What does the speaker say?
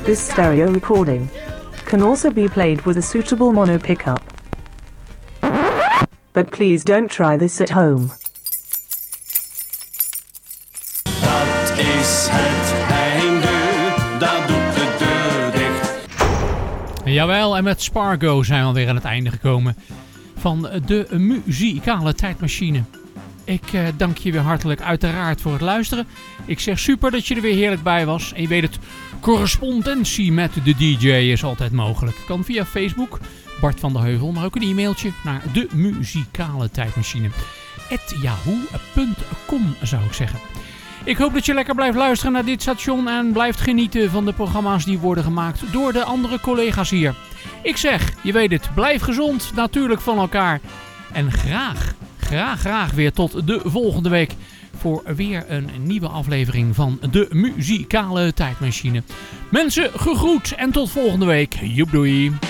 This stereo recording can also be played with a suitable mono pickup. But please don't try this at home. Dat is het einde, dat doet de deur dicht. Jawel, en met Spargo zijn we alweer aan het einde gekomen van de muzikale tijdmachine. Ik dank je weer hartelijk uiteraard voor het luisteren. Ik zeg super dat je er weer heerlijk bij was. En je weet het, correspondentie met de DJ is altijd mogelijk. Kan via Facebook, Bart van der Heuvel, maar ook een e-mailtje naar de muzikale tijdmachine @yahoo.com zou ik zeggen. Ik hoop dat je lekker blijft luisteren naar dit station en blijft genieten van de programma's die worden gemaakt door de andere collega's hier. Ik zeg, je weet het, blijf gezond, natuurlijk van elkaar. En graag weer tot de volgende week voor weer een nieuwe aflevering van de muzikale tijdmachine. Mensen, gegroet en tot volgende week. Joep doei.